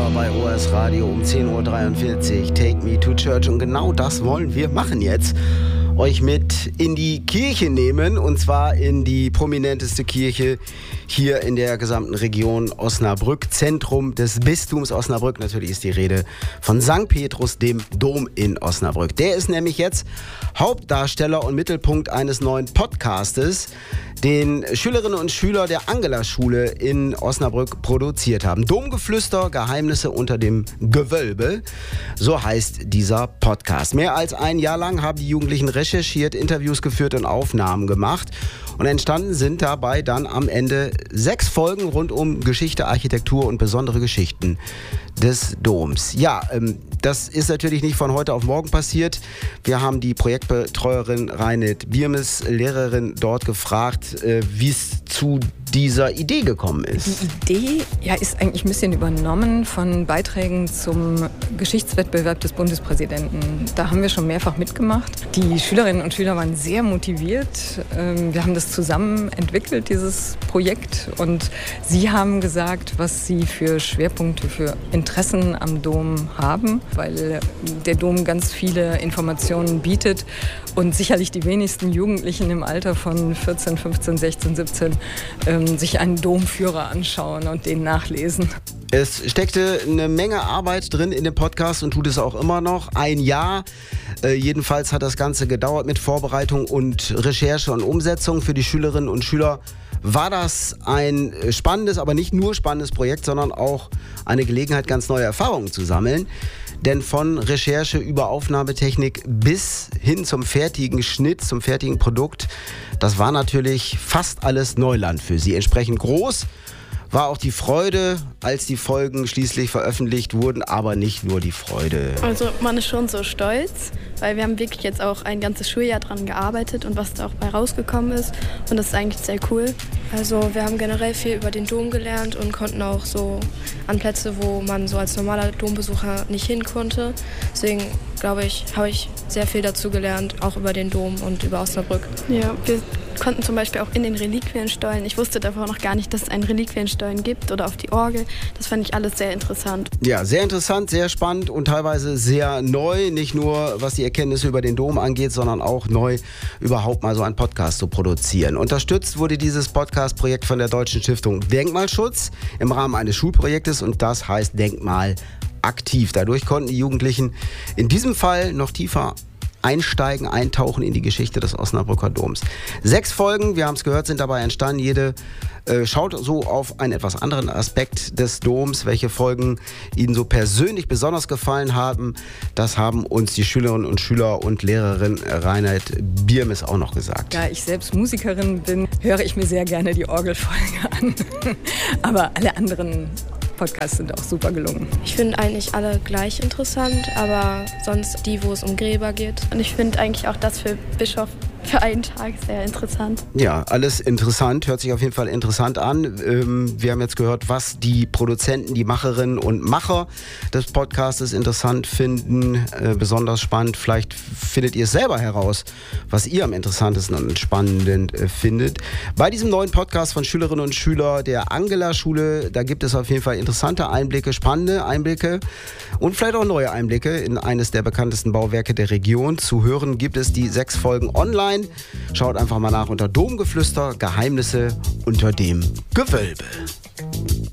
Domgeflüster bei OS Radio um 10.43 Uhr. Take me to church. Und genau das wollen wir machen jetzt. Euch mit in die Kirche nehmen, und zwar in die prominenteste Kirche hier in der gesamten Region Osnabrück, Zentrum des Bistums Osnabrück. Natürlich ist die Rede von St. Petrus, dem Dom in Osnabrück. Der ist nämlich jetzt Hauptdarsteller und Mittelpunkt eines neuen Podcastes, den Schülerinnen und Schüler der Angela-Schule in Osnabrück produziert haben. Domgeflüster, Geheimnisse unter dem Gewölbe, so heißt dieser Podcast. Mehr als ein Jahr lang haben die Jugendlichen recherchiert, Interviews geführt und Aufnahmen gemacht. Und entstanden sind dabei dann am Ende 6 Folgen rund um Geschichte, Architektur und besondere Geschichten des Doms. Ja, das ist natürlich nicht von heute auf morgen passiert. Wir haben die Projektbetreuerin Reinhard Biermes, Lehrerin, dort gefragt, wie es zu dieser Idee gekommen ist. Die Idee ist eigentlich ein bisschen übernommen von Beiträgen zum Geschichtswettbewerb des Bundespräsidenten. Da haben wir schon mehrfach mitgemacht. Die Schülerinnen und Schüler waren sehr motiviert. Wir haben das zusammen entwickelt, dieses Projekt. Und sie haben gesagt, was sie für Schwerpunkte, für Interessen am Dom haben, weil der Dom ganz viele Informationen bietet und sicherlich die wenigsten Jugendlichen im Alter von 14, 15, 16, 17 sich einen Domführer anschauen und den nachlesen. Es steckte eine Menge Arbeit drin in dem Podcast und tut es auch immer noch. Ein Jahr jedenfalls hat das Ganze gedauert mit Vorbereitung und Recherche und Umsetzung. Für die Schülerinnen und Schüler war das ein spannendes, aber nicht nur spannendes Projekt, sondern auch eine Gelegenheit, ganz neue Erfahrungen zu sammeln. Denn von Recherche über Aufnahmetechnik bis hin zum fertigen Schnitt, zum fertigen Produkt, das war natürlich fast alles Neuland für sie. Entsprechend groß war auch die Freude, als die Folgen schließlich veröffentlicht wurden, aber nicht nur die Freude. Also man ist schon so stolz, weil wir haben wirklich jetzt auch ein ganzes Schuljahr dran gearbeitet und was da auch bei rausgekommen ist, und das ist eigentlich sehr cool. Also wir haben generell viel über den Dom gelernt und konnten auch so an Plätze, wo man so als normaler Dombesucher nicht hin konnte. Deswegen glaube ich, habe ich sehr viel dazu gelernt, auch über den Dom und über Osnabrück. Ja, wir konnten zum Beispiel auch in den Reliquienstollen. Ich wusste davor noch gar nicht, dass es einen Reliquienstollen gibt, oder auf die Orgel. Das fand ich alles sehr interessant. Ja, sehr interessant, sehr spannend und teilweise sehr neu. Nicht nur, was die Erkenntnisse über den Dom angeht, sondern auch neu, überhaupt mal so einen Podcast zu produzieren. Unterstützt wurde dieses Podcast-Projekt von der Deutschen Stiftung Denkmalschutz im Rahmen eines Schulprojektes, und das heißt Denkmal aktiv. Dadurch konnten die Jugendlichen in diesem Fall noch tiefer einsteigen, eintauchen in die Geschichte des Osnabrücker Doms. 6 Folgen, wir haben es gehört, sind dabei entstanden. Jede schaut so auf einen etwas anderen Aspekt des Doms. Welche Folgen Ihnen so persönlich besonders gefallen haben, das haben uns die Schülerinnen und Schüler und Lehrerin Reinhard Biermes auch noch gesagt. Da ich selbst Musikerin bin, höre ich mir sehr gerne die Orgelfolge an. Aber alle anderen Podcasts sind auch super gelungen. Ich finde eigentlich alle gleich interessant, aber sonst die, wo es um Gräber geht. Und ich finde eigentlich auch das für Bischof für einen Tag sehr interessant. Ja, alles interessant, hört sich auf jeden Fall interessant an. Wir haben jetzt gehört, was die Produzenten, die Macherinnen und Macher des Podcastes interessant finden, besonders spannend. Vielleicht findet ihr es selber heraus, was ihr am interessantesten und spannenden findet. Bei diesem neuen Podcast von Schülerinnen und Schülern der Angela-Schule, da gibt es auf jeden Fall interessante Einblicke, spannende Einblicke und vielleicht auch neue Einblicke in eines der bekanntesten Bauwerke der Region. Zu hören gibt es die 6 Folgen online. Schaut einfach mal nach unter Domgeflüster, Geheimnisse unter dem Gewölbe.